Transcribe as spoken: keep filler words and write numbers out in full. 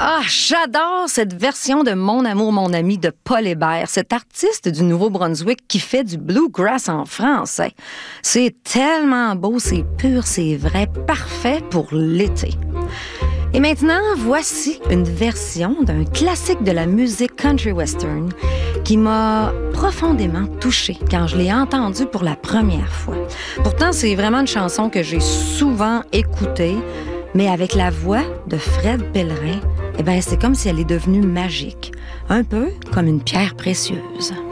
Ah, j'adore cette version de Mon amour, mon ami de Paul Hébert, cet artiste du Nouveau-Brunswick qui fait du bluegrass en français. C'est tellement beau, c'est pur, c'est vrai, parfait pour l'été. Et maintenant, voici une version d'un classique de la musique country western qui m'a profondément touchée quand je l'ai entendue pour la première fois. Pourtant, c'est vraiment une chanson que j'ai souvent écoutée, mais avec la voix de Fred Pellerin, eh bien, c'est comme si elle est devenue magique, un peu comme une pierre précieuse.